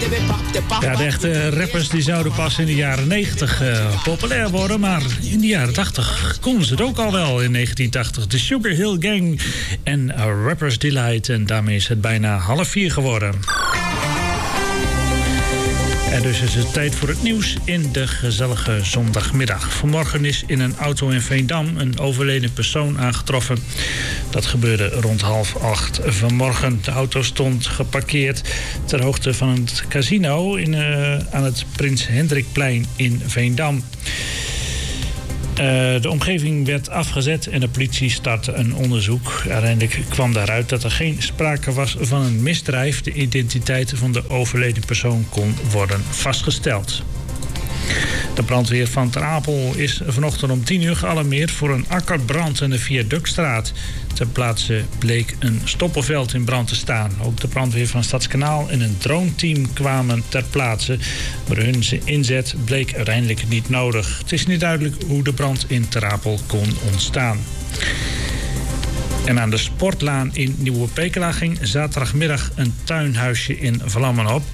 Ja, de echte rappers die zouden pas in de jaren 90 populair worden. Maar in de jaren 80 konden ze het ook al wel in 1980. De Sugar Hill Gang en Rappers Delight. En daarmee is het bijna 3:30 geworden. En dus is het tijd voor het nieuws in de gezellige zondagmiddag. Vanmorgen is in een auto in Veendam een overleden persoon aangetroffen. Dat gebeurde rond 7:30 vanmorgen. De auto stond geparkeerd ter hoogte van het casino aan het Prins Hendrikplein in Veendam. De omgeving werd afgezet en de politie startte een onderzoek. Uiteindelijk kwam daaruit dat er geen sprake was van een misdrijf. De identiteit van de overleden persoon kon worden vastgesteld. De brandweer van Ter Apel is vanochtend om 10:00 gealarmeerd voor een akkerbrand in de Viaductstraat. Ter plaatse bleek een stoppelveld in brand te staan. Ook de brandweer van Stadskanaal en een droneteam kwamen ter plaatse. Maar hun inzet bleek uiteindelijk niet nodig. Het is niet duidelijk hoe de brand in Ter Apel kon ontstaan. En aan de Sportlaan in Nieuwe Pekela ging zaterdagmiddag een tuinhuisje in vlammen op.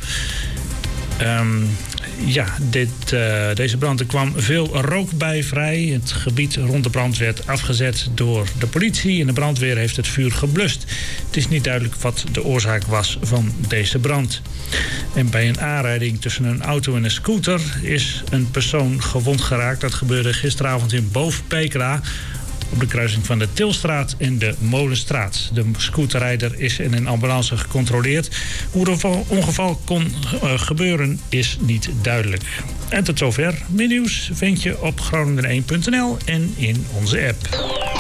Deze brand, er kwam veel rook bij vrij. Het gebied rond de brand werd afgezet door de politie en de brandweer heeft het vuur geblust. Het is niet duidelijk wat de oorzaak was van deze brand. En bij een aanrijding tussen een auto en een scooter is een persoon gewond geraakt. Dat gebeurde gisteravond in Boven-Pekela op de kruising van de Tilstraat en de Molenstraat. De scooterrijder is in een ambulance gecontroleerd. Hoe het ongeval kon gebeuren is niet duidelijk. En tot zover. Meer nieuws vind je op Groningen1.nl en in onze app.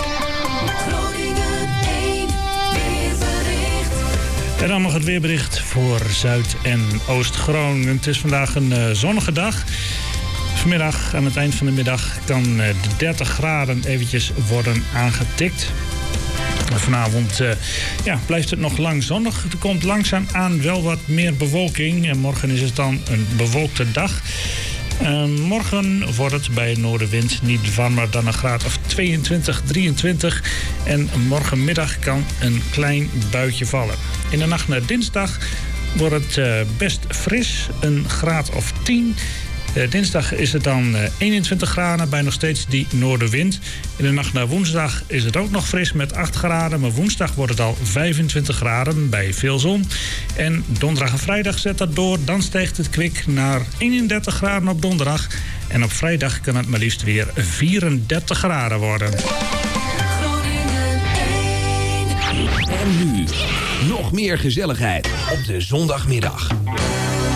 En dan nog het weerbericht voor Zuid- en Oost-Groningen. Het is vandaag een zonnige dag. Vanmiddag, aan het eind van de middag, kan de 30 graden eventjes worden aangetikt. Vanavond blijft het nog lang zonnig. Er komt langzaam aan wel wat meer bewolking. En morgen is het dan een bewolkte dag. Morgen wordt het bij een noordenwind niet warmer dan een graad of 22, 23. En morgenmiddag kan een klein buitje vallen. In de nacht naar dinsdag wordt het best fris, een graad of 10. Dinsdag is het dan 21 graden bij nog steeds die noordenwind. In de nacht naar woensdag is het ook nog fris met 8 graden. Maar woensdag wordt het al 25 graden bij veel zon. En donderdag en vrijdag zet dat door. Dan stijgt het kwik naar 31 graden op donderdag. En op vrijdag kan het maar liefst weer 34 graden worden. En nu nog meer gezelligheid op de zondagmiddag.